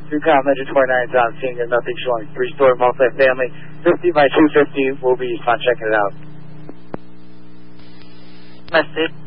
2 Metro 29's on scene. There's nothing showing. 3-story multifamily, 50 by 250. We'll be on checking it out. Message.